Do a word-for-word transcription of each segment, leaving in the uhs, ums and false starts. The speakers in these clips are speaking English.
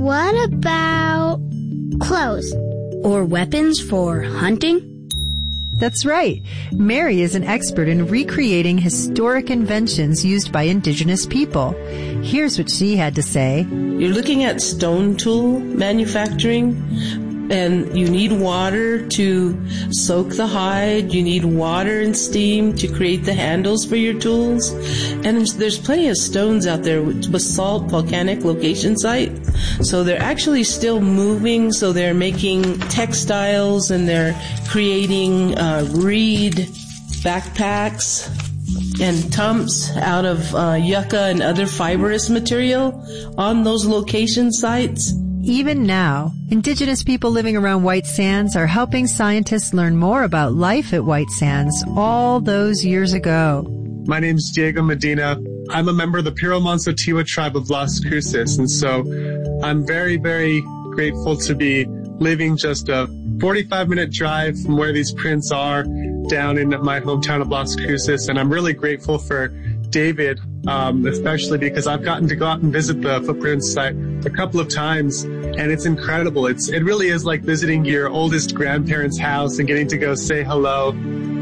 What about clothes? Or weapons for hunting? That's right. Mary is an expert in recreating historic inventions used by indigenous people. Here's what she had to say. You're looking at stone tool manufacturing, and you need water to soak the hide. You need water and steam to create the handles for your tools. And there's, there's plenty of stones out there with basalt volcanic location site. So they're actually still moving. So they're making textiles and they're creating uh, reed backpacks and tumps out of uh, yucca and other fibrous material on those location sites. Even now, indigenous people living around White Sands are helping scientists learn more about life at White Sands all those years ago. My name is Diego Medina. I'm a member of the Piro-Manso-Tiwa tribe of Las Cruces, and so I'm very, very grateful to be living just a forty-five minute drive from where these prints are down in my hometown of Las Cruces, and I'm really grateful for David, um, especially because I've gotten to go out and visit the footprint site a couple of times, and it's incredible. It's it really is like visiting your oldest grandparents' house and getting to go say hello.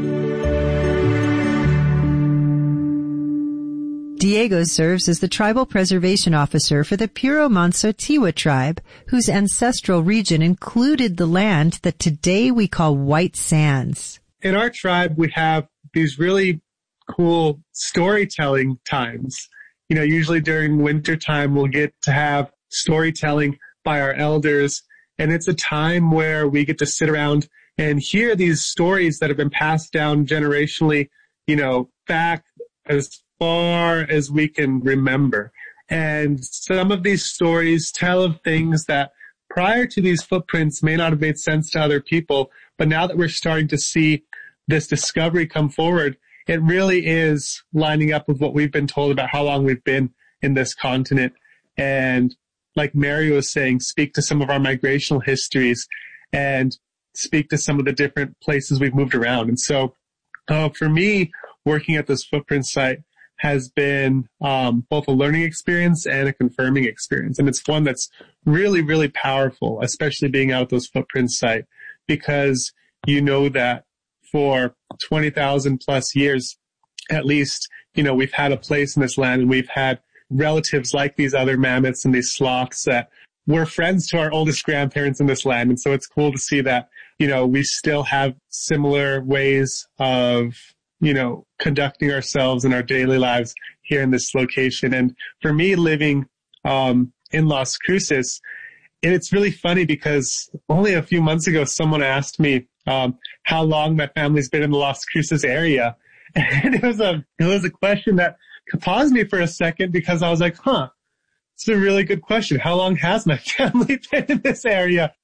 Diego serves as the Tribal Preservation Officer for the Piro-Manso-Tiwa tribe, whose ancestral region included the land that today we call White Sands. In our tribe, we have these really cool storytelling times. You know, usually during winter time, we'll get to have storytelling by our elders. And it's a time where we get to sit around and hear these stories that have been passed down generationally, you know, back as far as we can remember. And some of these stories tell of things that prior to these footprints may not have made sense to other people. But now that we're starting to see this discovery come forward, it really is lining up with what we've been told about how long we've been in this continent. And like Mary was saying, speak to some of our migrational histories and speak to some of the different places we've moved around. And so uh, for me, working at this footprint site has been um, both a learning experience and a confirming experience. And it's one that's really, really powerful, especially being out at those footprint site, because you know that for twenty thousand plus years, at least, you know, we've had a place in this land and we've had relatives like these other mammoths and these sloths that were friends to our oldest grandparents in this land. And so it's cool to see that, you know, we still have similar ways of, you know, conducting ourselves in our daily lives here in this location. And for me, living um, in Las Cruces, and it's really funny because only a few months ago, someone asked me um, how long my family's been in the Las Cruces area. And it was a, it was a question that paused me for a second because I was like, huh, it's a really good question. How long has my family been in this area?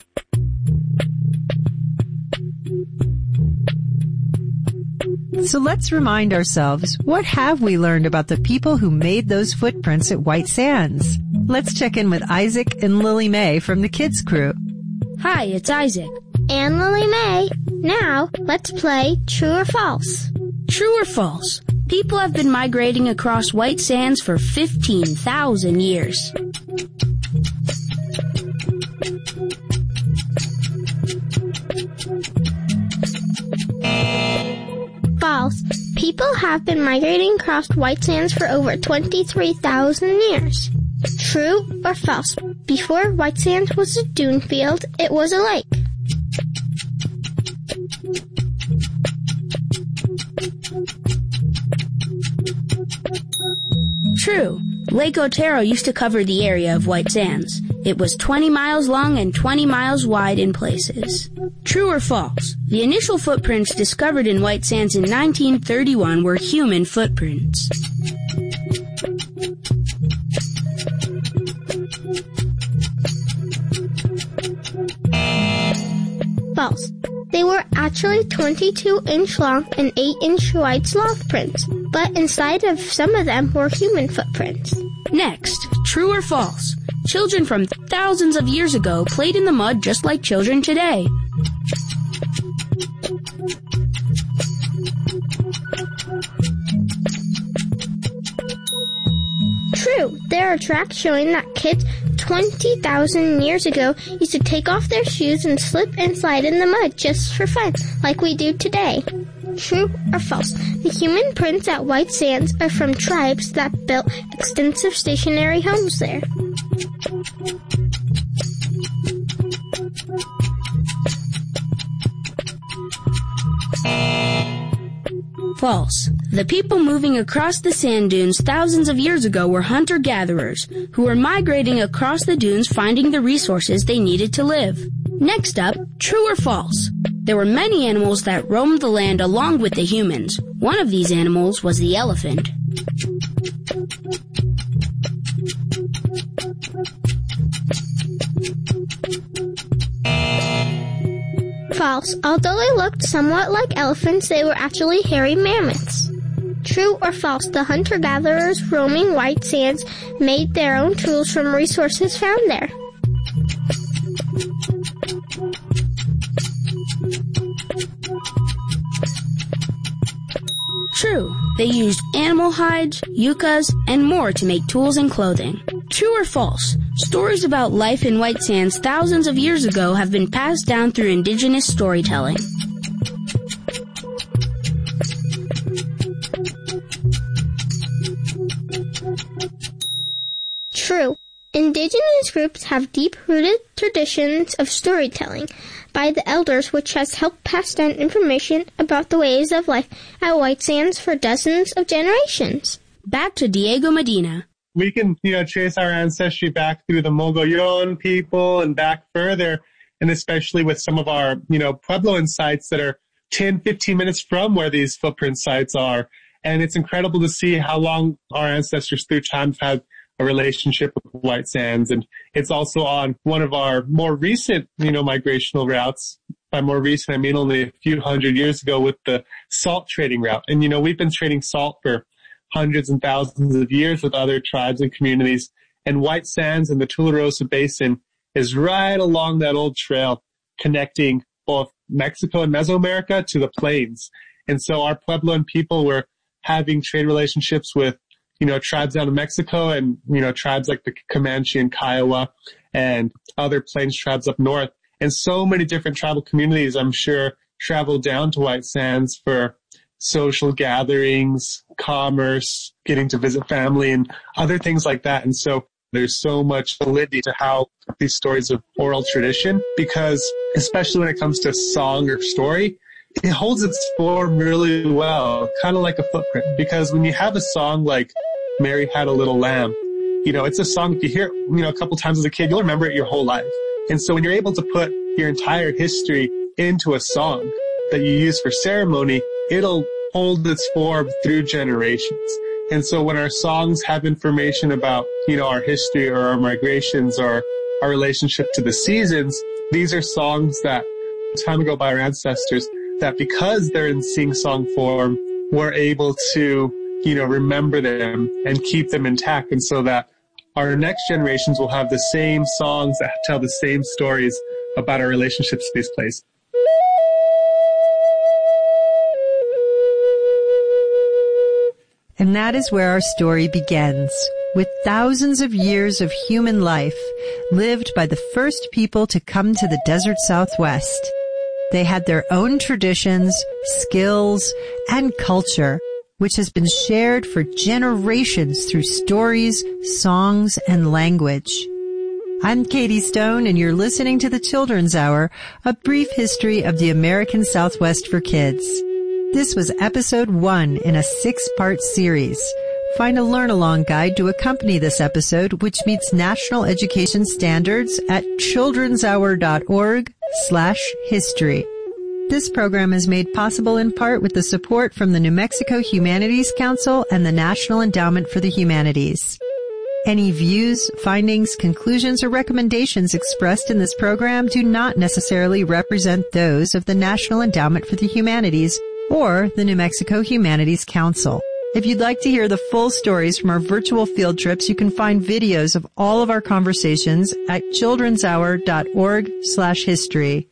So let's remind ourselves, what have we learned about the people who made those footprints at White Sands? Let's check in with Isaac and Lily Mae from the Kids Crew. Hi, it's Isaac. And Lily Mae. Now, let's play True or False. True or false? People have been migrating across White Sands for fifteen thousand years. False. People have been migrating across White Sands for over twenty-three thousand years. True or false? Before White Sands was a dune field, it was a lake. True. Lake Otero used to cover the area of White Sands. It was twenty miles long and twenty miles wide in places. True or false? The initial footprints discovered in White Sands in nineteen thirty-one were human footprints. False. They were actually twenty-two inch long and eight inch wide sloth prints, but inside of some of them were human footprints. Next, true or false? Children from thousands of years ago played in the mud just like children today. True. There there are tracks showing that kids twenty thousand years ago used to take off their shoes and slip and slide in the mud just for fun, like we do today. True or false? The human prints at White Sands are from tribes that built extensive stationary homes there. False. The people moving across the sand dunes thousands of years ago were hunter-gatherers who were migrating across the dunes finding the resources they needed to live. Next up, true or false? There were many animals that roamed the land along with the humans. One of these animals was the elephant. False. Although they looked somewhat like elephants, they were actually hairy mammoths. True or false? The hunter-gatherers roaming White Sands made their own tools from resources found there. True. They used animal hides, yuccas, and more to make tools and clothing. True or false? Stories about life in White Sands thousands of years ago have been passed down through indigenous storytelling. True. Indigenous groups have deep-rooted traditions of storytelling by the elders, which has helped pass down information about the ways of life at White Sands for dozens of generations. Back to Diego Medina. We can, you know, trace our ancestry back through the Mogollon people and back further, and especially with some of our, you know, Puebloan sites that are ten, fifteen minutes from where these footprint sites are. And it's incredible to see how long our ancestors through time have had a relationship with White Sands. And it's also on one of our more recent, you know, migrational routes. By more recent, I mean only a few hundred years ago with the salt trading route. And, you know, we've been trading salt for hundreds and thousands of years with other tribes and communities. And White Sands and the Tularosa Basin is right along that old trail connecting both Mexico and Mesoamerica to the plains. And so our Puebloan people were having trade relationships with, you know, tribes down in Mexico and, you know, tribes like the Comanche and Kiowa and other plains tribes up north. And so many different tribal communities, I'm sure, traveled down to White Sands for social gatherings, commerce, getting to visit family, and other things like that. And so there's so much validity to how these stories of oral tradition, because especially when it comes to song or story, it holds its form really well, kind of like a footprint. Because when you have a song like Mary Had a Little Lamb, you know, it's a song, if you hear it, you know, a couple times as a kid, you'll remember it your whole life. And so when you're able to put your entire history into a song that you use for ceremony, it'll hold its form through generations. And so when our songs have information about, you know, our history or our migrations or our relationship to the seasons, these are songs that time ago by our ancestors that because they're in sing-song form, we're able to, you know, remember them and keep them intact. And so that our next generations will have the same songs that tell the same stories about our relationships to these places. And that is where our story begins, with thousands of years of human life lived by the first people to come to the desert Southwest. They had their own traditions, skills, and culture, which has been shared for generations through stories, songs, and language. I'm Katie Stone, and you're listening to the Children's Hour, a brief history of the American Southwest for kids. This was episode one in a six-part series. Find a learn-along guide to accompany this episode, which meets national education standards at childrenshour.org slash history. This program is made possible in part with the support from the New Mexico Humanities Council and the National Endowment for the Humanities. Any views, findings, conclusions, or recommendations expressed in this program do not necessarily represent those of the National Endowment for the Humanities or the New Mexico Humanities Council. If you'd like to hear the full stories from our virtual field trips, you can find videos of all of our conversations at childrenshour.org slash history.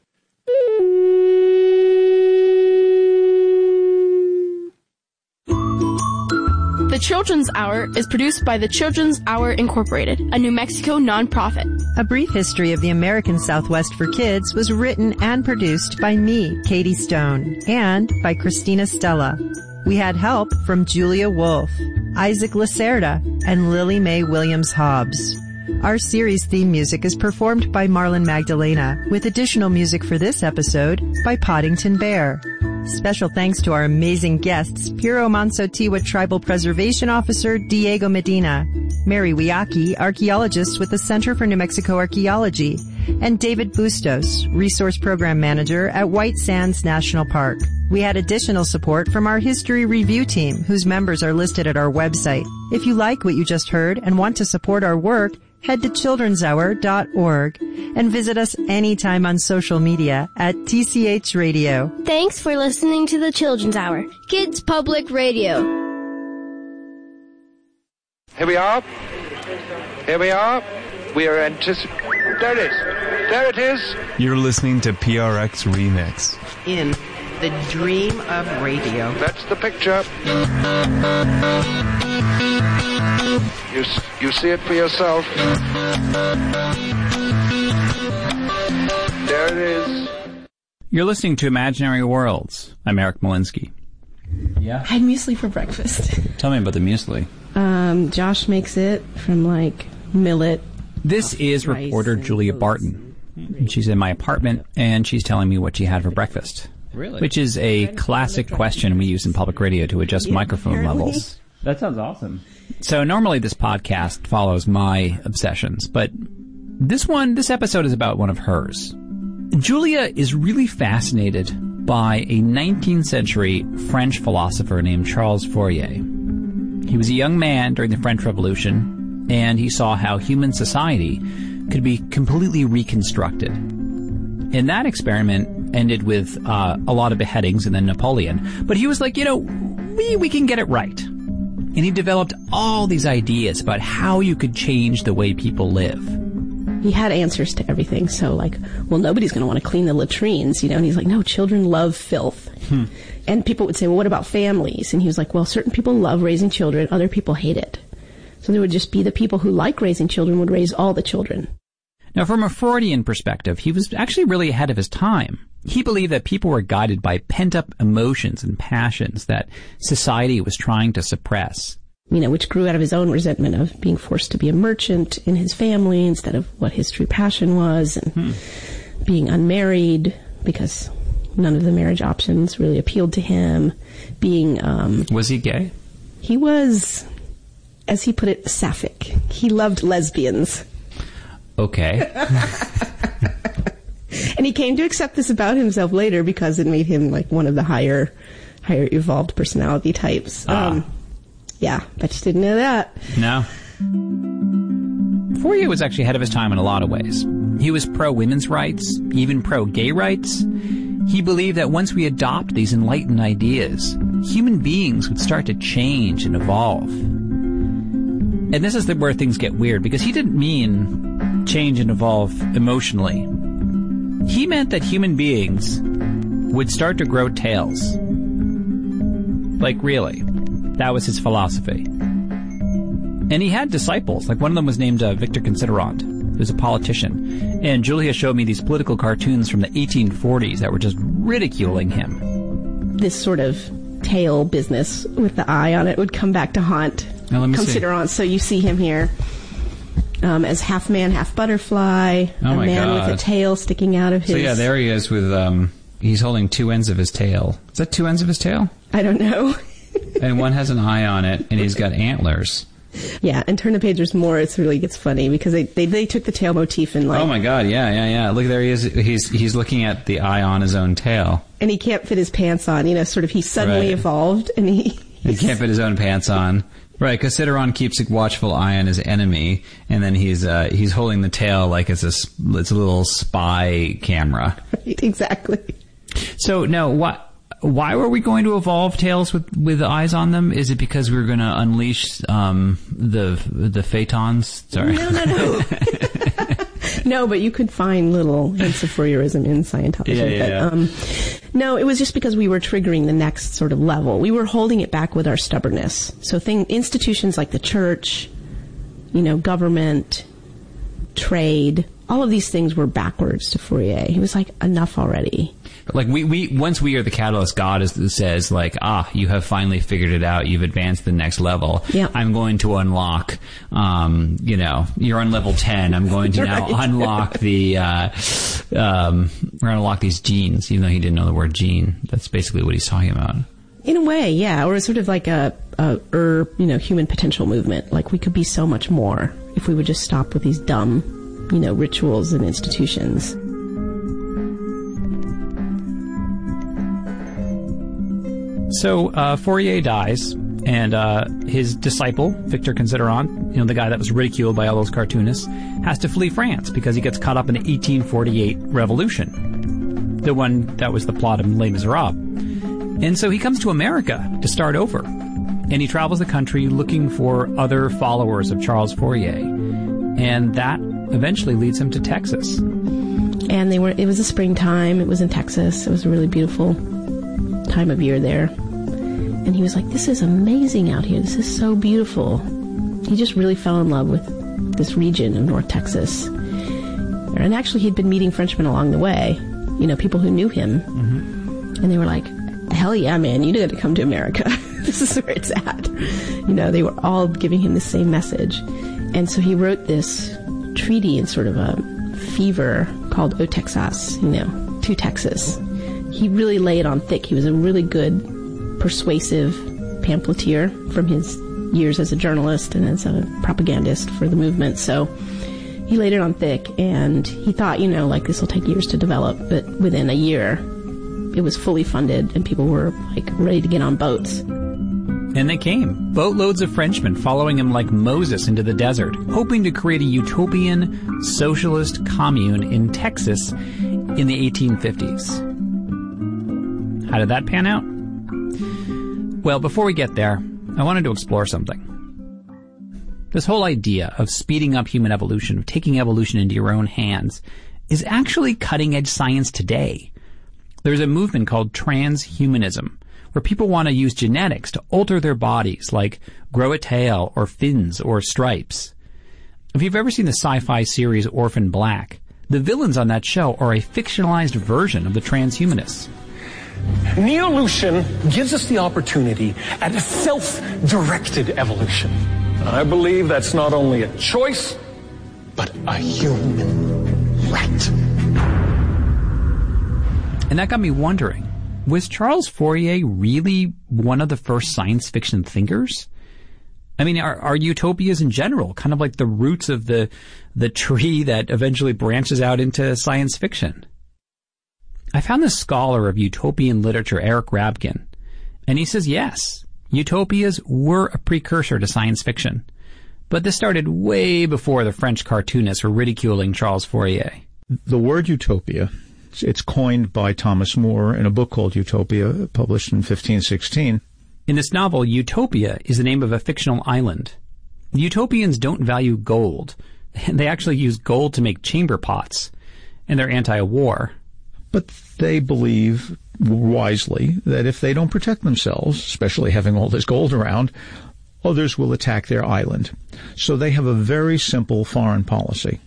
The The Children's Hour is produced by the Children's Hour Incorporated, a New Mexico nonprofit. A Brief History of the American Southwest for Kids was written and produced by me, Katie Stone, and by Christina Stella. We had help from Julia Wolf, Isaac Lacerda, and Lily Mae Williams-Hobbs. Our series theme music is performed by Marlon Magdalena, with additional music for this episode by Poddington Bear. Special thanks to our amazing guests, Piro Mansotiwa Tribal Preservation Officer Diego Medina, Mary Wiaki, archaeologist with the Center for New Mexico Archaeology, and David Bustos, Resource Program Manager at White Sands National Park. We had additional support from our History Review team, whose members are listed at our website. If you like what you just heard and want to support our work, head to children's hour dot org and visit us anytime on social media at T C H Radio. Thanks for listening to the Children's Hour, Kids Public Radio. Here we are. Here we are. We are anticipating. There it is. There it is. You're listening to P R X Remix. In the dream of radio. That's the picture. You, you see it for yourself. There it is. You're listening to Imaginary Worlds. I'm Eric Molinsky. Yeah. I had muesli for breakfast. Tell me about the muesli. Um, Josh makes it from like millet. This is reporter Julia Barton. She's in my apartment and she's telling me what she had for breakfast. Really? Which is a classic question we use in public radio to adjust yeah, microphone apparently. levels. That sounds awesome. So normally this podcast follows my obsessions, but this one, this episode is about one of hers. Julia is really fascinated by a nineteenth century French philosopher named Charles Fourier. He was a young man during the French Revolution, and he saw how human society could be completely reconstructed. And that experiment ended with uh, a lot of beheadings and then Napoleon. But he was like, you know, we, we can get it right. And he developed all these ideas about how you could change the way people live. He had answers to everything. So like, well, nobody's going to want to clean the latrines, you know, and he's like, no, children love filth. Hmm. And people would say, well, what about families? And he was like, well, certain people love raising children, other people hate it. So there would just be the people who like raising children would raise all the children. Now, from a Freudian perspective, he was actually really ahead of his time. He believed that people were guided by pent-up emotions and passions that society was trying to suppress. You know, which grew out of his own resentment of being forced to be a merchant in his family instead of what his true passion was, and hmm. being unmarried because none of the marriage options really appealed to him. Being, um... Was he gay? He was, as he put it, sapphic. He loved lesbians. Okay. And he came to accept this about himself later because it made him like one of the higher, higher evolved personality types. Ah. Um, yeah, I just didn't know that. No. Fourier was actually ahead of his time in a lot of ways. He was pro-women's rights, even pro-gay rights. He believed that once we adopt these enlightened ideas, human beings would start to change and evolve. And this is the, where things get weird, because he didn't mean change and evolve emotionally. He meant that human beings would start to grow tails. Like, really. That was his philosophy. And he had disciples. Like, one of them was named uh, Victor Considerant, who was a politician. And Julia showed me these political cartoons from the eighteen forties that were just ridiculing him. This sort of tail business with the eye on it would come back to haunt now, let me Considerant. See. So you see him here um, as half man, half butterfly, oh a my man God. with a tail sticking out of his... So yeah, there he is with, um, he's holding two ends of his tail. Is that two ends of his tail? I don't know. And one has an eye on it, and he's got antlers. Yeah, and turn the page, there's more. It really gets funny because they, they they took the tail motif and like... Oh my God, yeah, yeah, yeah. Look, there he is. He's he's looking at the eye on his own tail. And he can't fit his pants on. You know, sort of he suddenly right. evolved and he... He can't fit his own pants on. Right, because Considerant keeps a watchful eye on his enemy, and then he's uh, he's holding the tail like it's a, it's a little spy camera. Right, exactly. So, now, what... Why were we going to evolve tails with, with eyes on them? Is it because we were going to unleash um, the the phaetons? Sorry. No, no, no. No, but you could find little hints of Fourierism in Scientology. Yeah, yeah, but, yeah. Um, No, it was just because we were triggering the next sort of level. We were holding it back with our stubbornness. So thing, institutions like the church, you know, government, trade, all of these things were backwards to Fourier. He was like, enough already. Like, we, we, once we are the catalyst, God is, says, like, ah, you have finally figured it out. You've advanced to the next level. Yeah. I'm going to unlock, um, you know, you're on level ten. I'm going to now Right. unlock the, uh, um, we're going to unlock these genes, even though he didn't know the word gene. That's basically what he's talking about. In a way, yeah. Or sort of like a, a er, you know, human potential movement. Like, we could be so much more if we would just stop with these dumb, you know, rituals and institutions. So uh, Fourier dies, and uh, his disciple, Victor Considerant, you know, the guy that was ridiculed by all those cartoonists, has to flee France because he gets caught up in the eighteen forty-eight revolution, the one that was the plot of Les Miserables. And so he comes to America to start over, and he travels the country looking for other followers of Charles Fourier, and that eventually leads him to Texas. And they were, it was the springtime. It was in Texas. It was a really beautiful time of year there. And he was like, this is amazing out here. This is so beautiful. He just really fell in love with this region of North Texas. And actually, he'd been meeting Frenchmen along the way, you know, people who knew him. Mm-hmm. And they were like, hell yeah, man, you got to come to America. This is where it's at. You know, they were all giving him the same message. And so he wrote this treaty in sort of a fever called O Texas, you know, to Texas. He really laid it on thick. He was a really good, persuasive pamphleteer from his years as a journalist and as a propagandist for the movement. So he laid it on thick, and he thought, you know, like, this will take years to develop, but within a year it was fully funded and people were like ready to get on boats. And they came, boatloads of Frenchmen following him like Moses into the desert, hoping to create a utopian socialist commune in Texas in the eighteen fifties. How did that pan out? Well, before we get there, I wanted to explore something. This whole idea of speeding up human evolution, of taking evolution into your own hands, is actually cutting-edge science today. There's a movement called transhumanism, where people want to use genetics to alter their bodies, like grow a tail or fins or stripes. If you've ever seen the sci-fi series Orphan Black, the villains on that show are a fictionalized version of the transhumanists. Neolution gives us the opportunity at a self-directed evolution. I believe that's not only a choice, but a human right. And that got me wondering, was Charles Fourier really one of the first science fiction thinkers? I mean, are, are utopias in general kind of like the roots of the the tree that eventually branches out into science fiction? I found this scholar of utopian literature, Eric Rabkin, and he says yes, utopias were a precursor to science fiction. But this started way before the French cartoonists were ridiculing Charles Fourier. The word utopia, it's coined by Thomas More in a book called Utopia, published in fifteen sixteen. In this novel, Utopia is the name of a fictional island. The utopians don't value gold. They actually use gold to make chamber pots, and they're anti-war. But they believe wisely that if they don't protect themselves, especially having all this gold around, others will attack their island. So they have a very simple foreign policy.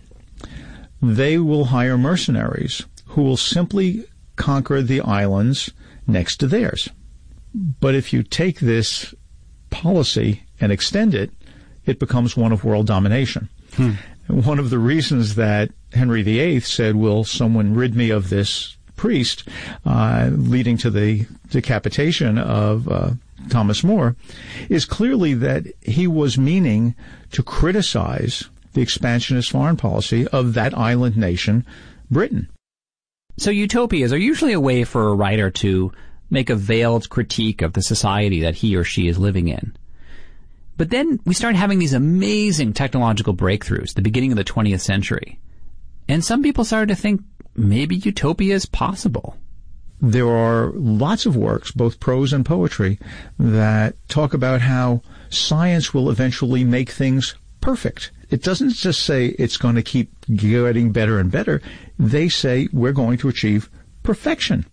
They will hire mercenaries who will simply conquer the islands next to theirs. But if you take this policy and extend it, it becomes one of world domination. Hmm. One of the reasons that Henry the Eighth said, will someone rid me of this priest, uh, leading to the decapitation of uh, Thomas More, is clearly that he was meaning to criticize the expansionist foreign policy of that island nation, Britain. So utopias are usually a way for a writer to make a veiled critique of the society that he or she is living in. But then we start having these amazing technological breakthroughs, the beginning of the twentieth century. And some people started to think maybe utopia is possible. There are lots of works, both prose and poetry, that talk about how science will eventually make things perfect. It doesn't just say it's going to keep getting better and better. They say we're going to achieve perfection.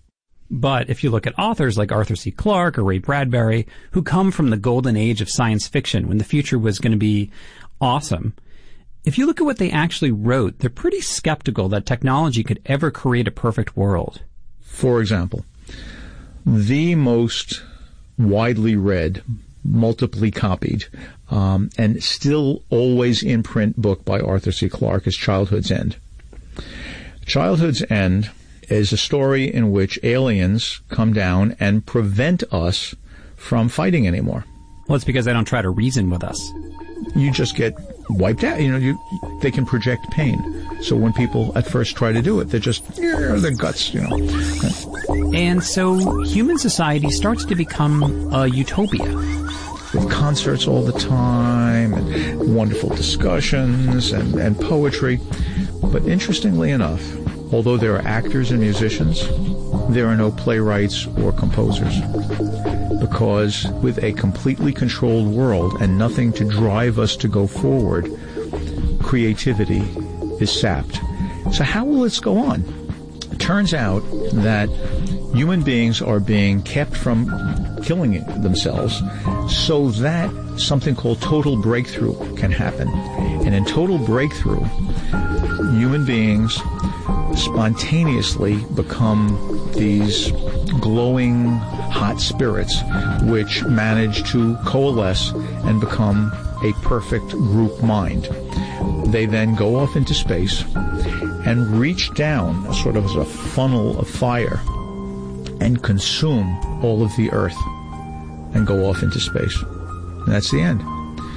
But if you look at authors like Arthur C. Clarke or Ray Bradbury, who come from the golden age of science fiction when the future was going to be awesome, if you look at what they actually wrote, they're pretty skeptical that technology could ever create a perfect world. For example, the most widely read, multiply copied, um, and still always in print book by Arthur C. Clarke is Childhood's End. Childhood's End is a story in which aliens come down and prevent us from fighting anymore. Well, it's because they don't try to reason with us. You just get wiped out. You know, you they can project pain. So when people at first try to do it, they're just, yeah, their guts, you know. And so human society starts to become a utopia. With concerts all the time, and wonderful discussions, and, and poetry. But interestingly enough, although there are actors and musicians, there are no playwrights or composers. Because with a completely controlled world and nothing to drive us to go forward, creativity is sapped. So how will this go on? It turns out that human beings are being kept from killing themselves so that something called total breakthrough can happen. And in total breakthrough, human beings spontaneously become these glowing hot spirits which manage to coalesce and become a perfect group mind. They then go off into space and reach down sort of as a funnel of fire and consume all of the earth and go off into space. And that's the end.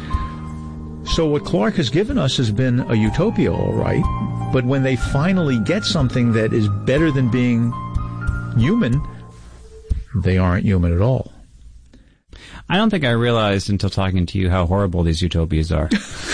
So what Clarke has given us has been a utopia, all right, but when they finally get something that is better than being human, they aren't human at all. I don't think I realized until talking to you how horrible these utopias are.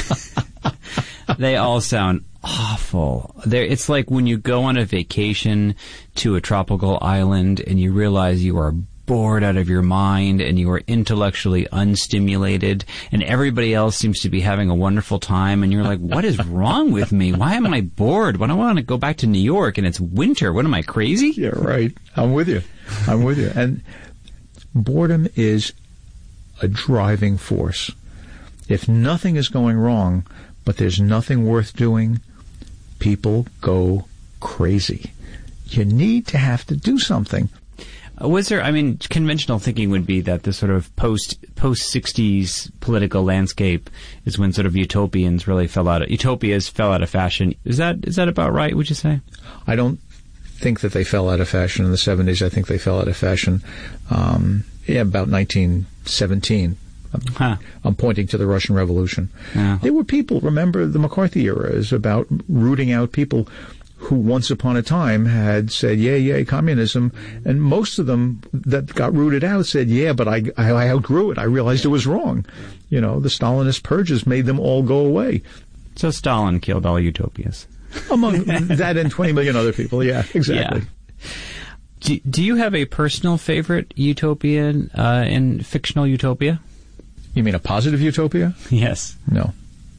They all sound awful. They're, it's like when you go on a vacation to a tropical island and you realize you are bored out of your mind and you are intellectually unstimulated and everybody else seems to be having a wonderful time and you're like, what is wrong with me? Why am I bored? When I want to go back to New York and it's winter, what am I, crazy? Yeah, right. I'm with you. I'm with you. And boredom is a driving force. If nothing is going wrong, but there's nothing worth doing, people go crazy. You need to have to do something. Uh, was there, I mean, conventional thinking would be that the sort of post, post-sixties political landscape is when sort of utopians really fell out of, utopias fell out of fashion. Is that, is that about right, would you say? I don't think that they fell out of fashion in the seventies. I think they fell out of fashion, um, yeah, about nineteen seventeen. Huh. I'm pointing to the Russian Revolution. Yeah. There were people, remember the McCarthy era is about rooting out people who once upon a time had said, yeah, yeah, communism, and most of them that got rooted out said, yeah, but I, I, I outgrew it. I realized it was wrong. You know, the Stalinist purges made them all go away. So Stalin killed all utopias. Among that and twenty million other people, yeah, exactly. Yeah. Do, do you have a personal favorite utopia uh, in fictional utopia? You mean a positive utopia? Yes. No.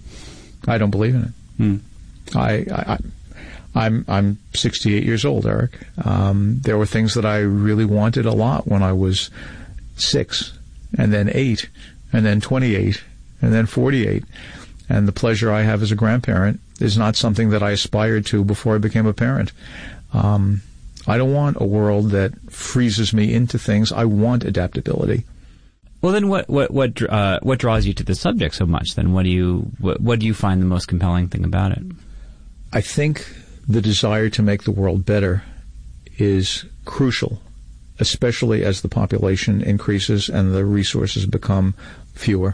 I don't believe in it. Hmm. I, I, I, I'm, I'm sixty-eight years old, Eric. Um, there were things that I really wanted a lot when I was six, and then eight, and then twenty-eight, and then forty-eight. And the pleasure I have as a grandparent is not something that I aspired to before I became a parent. Um, I don't want a world that freezes me into things. I want adaptability. Well, then, what what what uh, what draws you to the subject so much? Then, what do you what, what do you find the most compelling thing about it? I think the desire to make the world better is crucial, especially as the population increases and the resources become fewer.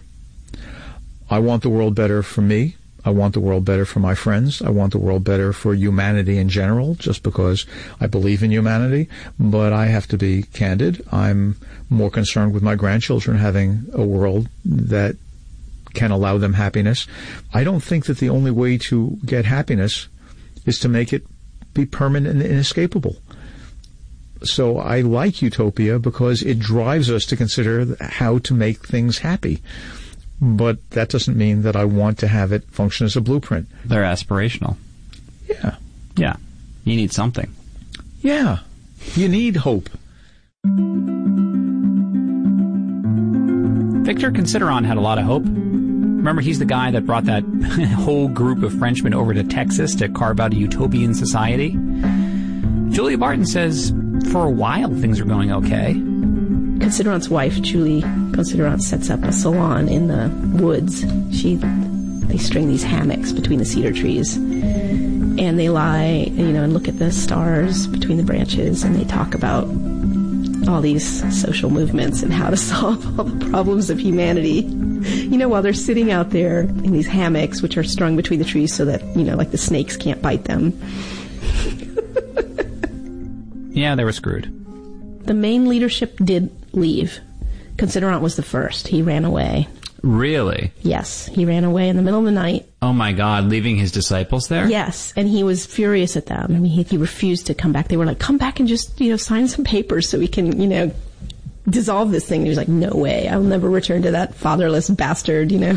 I want the world better for me. I want the world better for my friends. I want the world better for humanity in general, just because I believe in humanity. But I have to be candid. I'm more concerned with my grandchildren having a world that can allow them happiness. I don't think that the only way to get happiness is to make it be permanent and inescapable. So I like utopia because it drives us to consider how to make things happy. But that doesn't mean that I want to have it function as a blueprint. They're aspirational. Yeah. Yeah. You need something. Yeah. You need hope. Victor Considerant had a lot of hope. Remember, he's the guy that brought that whole group of Frenchmen over to Texas to carve out a utopian society. Julia Barton says, for a while, things are going okay. Considerant's wife, Julie Considerant, sets up a salon in the woods. She, they string these hammocks between the cedar trees, and they lie, you know, and look at the stars between the branches, and they talk about all these social movements and how to solve all the problems of humanity. You know, while they're sitting out there in these hammocks, which are strung between the trees so that, you know, like the snakes can't bite them. Yeah, they were screwed. The main leadership did leave. Considerant was the first. He ran away. Really? Yes, he ran away in the middle of the night. Oh my God, leaving his disciples there? Yes, and he was furious at them. I mean, he, he refused to come back. They were like, come back and just, you know, sign some papers so we can, you know, dissolve this thing. And he was like, no way. I'll never return to that fatherless bastard, you know.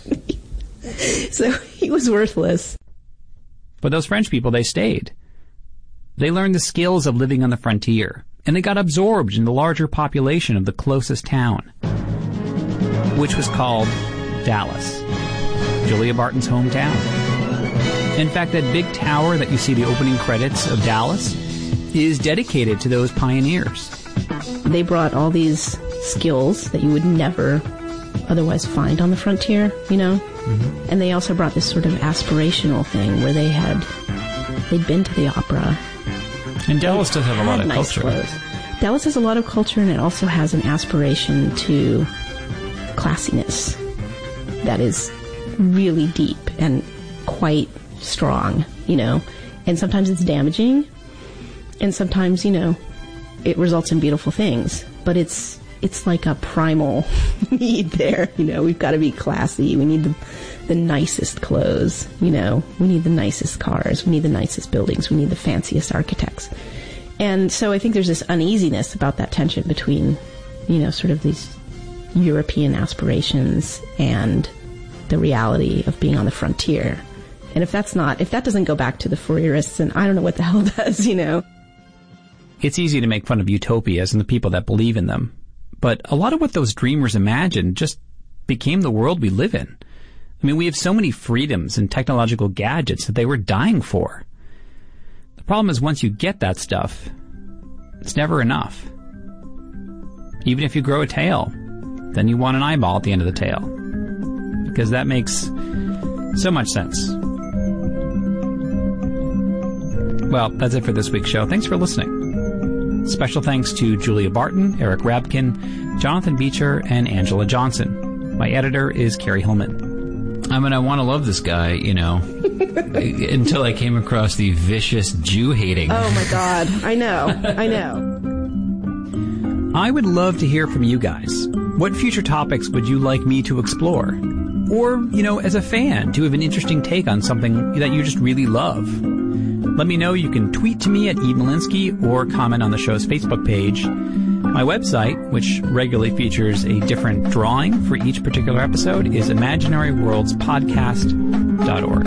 So he was worthless. But those French people, they stayed. They learned the skills of living on the frontier, and they got absorbed in the larger population of the closest town, which was called Dallas, Julia Barton's hometown. In fact, that big tower that you see the opening credits of Dallas is dedicated to those pioneers. They brought all these skills that you would never otherwise find on the frontier, you know? Mm-hmm. And they also brought this sort of aspirational thing where they had, they'd been to the opera. And Dallas does have a lot of nice culture. Clothes. Dallas has a lot of culture, and it also has an aspiration to classiness that is really deep and quite strong, you know. And sometimes it's damaging, and sometimes, you know, it results in beautiful things. But it's it's like a primal need there, you know. We've got to be classy. We need the the nicest clothes, you know. We need the nicest cars. We need the nicest buildings. We need the fanciest architects. And so I think there's this uneasiness about that tension between, you know, sort of these European aspirations and the reality of being on the frontier. And if that's not, if that doesn't go back to the Fourierists, then I don't know what the hell does, you know. It's easy to make fun of utopias and the people that believe in them. But a lot of what those dreamers imagined just became the world we live in. I mean, we have so many freedoms and technological gadgets that they were dying for. The problem is once you get that stuff, it's never enough. Even if you grow a tail, then you want an eyeball at the end of the tail. Because that makes so much sense. Well, that's it for this week's show. Thanks for listening. Special thanks to Julia Barton, Eric Rabkin, Jonathan Beecher, and Angela Johnson. My editor is Carrie Hillman. I mean, I want to love this guy, you know, until I came across the vicious Jew-hating. Oh, my God. I know. I know. I would love to hear from you guys. What future topics would you like me to explore? Or, you know, as a fan, do you have an interesting take on something that you just really love? Let me know. You can tweet to me at E. Malinsky or comment on the show's Facebook page. My website, which regularly features a different drawing for each particular episode, is imaginary worlds podcast dot org.